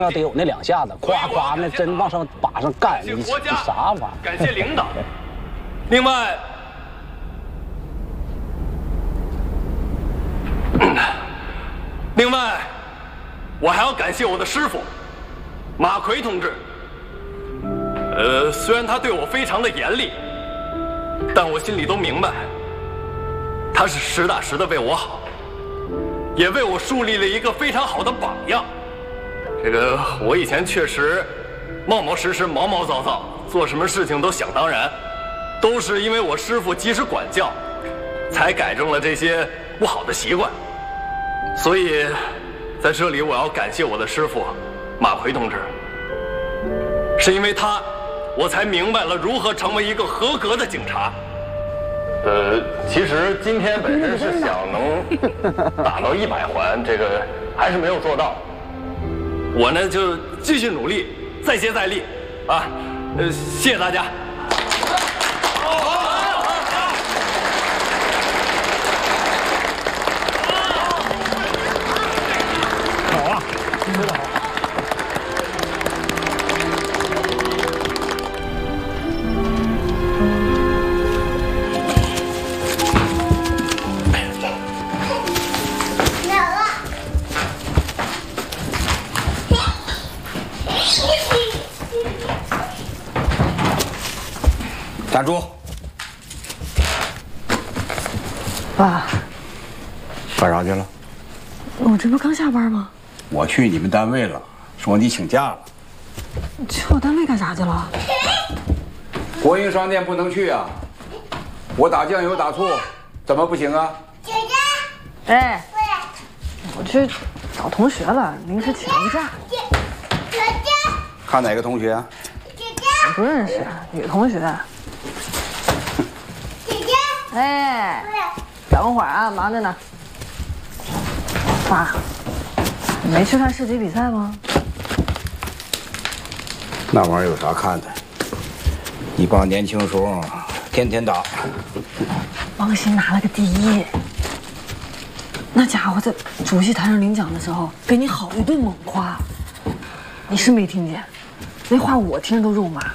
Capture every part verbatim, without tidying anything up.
要得有那两下子，夸夸那真往上把上干，你国家啥玩意儿？ 感谢领导。另外，另外，我还要感谢我的师傅马奎同志。呃，虽然他对我非常的严厉，但我心里都明白，他是实打实的为我好，也为我树立了一个非常好的榜样。这个我以前确实冒冒失失、毛毛躁躁，做什么事情都想当然，都是因为我师傅及时管教，才改正了这些不好的习惯。所以，在这里我要感谢我的师傅马奎同志，是因为他，我才明白了如何成为一个合格的警察。呃，其实今天本身是想能打到一百环，这个还是没有做到。我呢就继续努力，再接再厉，啊，呃，谢谢大家。 好啊，说得好。站住！ 爸， 干啥去了？ 我这不刚下班吗？ 我去你们单位了，说你请假了。 你去我单位干啥去了？ 国营商店不能去啊！我打酱油打醋，怎么不行啊？ 姐姐。哎。我去找同学了，临时请了个假。姐姐。 看哪个同学？ 姐姐。我不认识，女同学。姐姐。哎。等会儿啊，忙着呢。爸，你没去看市级比赛吗？ 那玩意儿有啥看的？一帮年轻时候天天打。 王鑫拿了个第一，那家伙在主席台上领奖的时候给你好一顿猛夸，你是没听见？那话我听着都肉麻。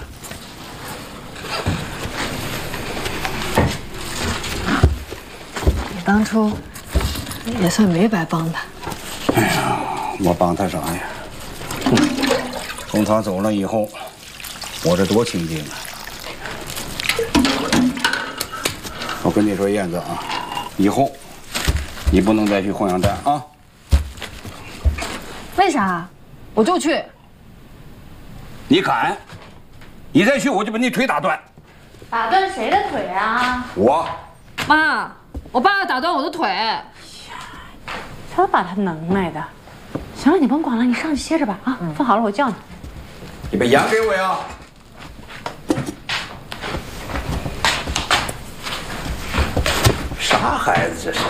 你当初也算没白帮他。 哎呀，我帮他啥呀？从他走了以后，我这多清静啊！我跟你说，燕子啊，以后你不能再去红阳站啊！ 为啥？我就去。 你敢？你再去，我就把你腿打断。 打断谁的腿啊？ 我。 妈，我爸要打断我的腿。 瞧把他能耐的。行了，你甭管了，你上去歇着吧啊！饭好了我叫你。 你把盐给我呀！啥孩子这是？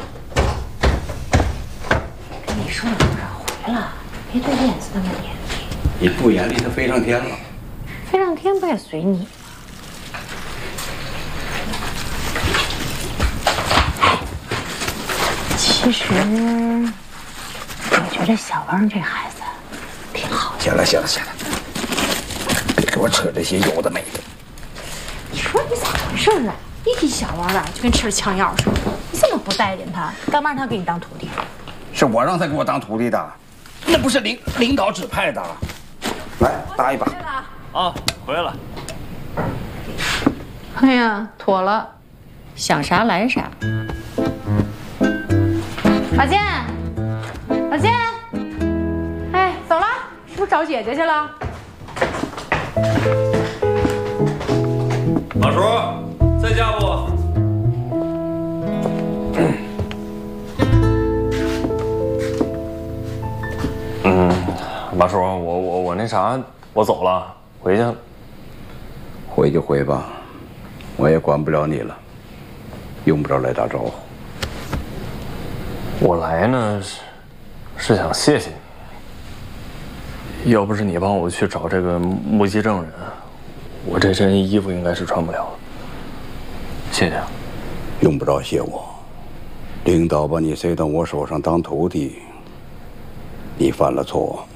跟你说了多少回了，别对燕子那么严厉。 你不严厉，他飞上天了。 飞上天不也随你？其实，我觉得小汪这孩子挺好的。 行了行了行了，别给我扯这些有的没的。 你说你咋回事啊？一提小汪啊，就跟吃了枪药似的。你怎么不待见他？干嘛让他给你当徒弟？ 是我让他给我当徒弟的，那不是领领导指派的。来，搭一把。 啊，回来了。 哎呀，妥了，想啥来啥。老健，老健，哎，走了，是不是找姐姐去了？ 马叔，在家不？嗯，马叔，我我我那啥，我走了，回去了。 回就回吧，我也管不了你了，用不着来打招呼。 我来呢，是是想谢谢你。要不是你帮我去找这个目击证人，我这身衣服应该是穿不了了。谢谢。 用不着谢我，领导把你塞到我手上当徒弟，你犯了错，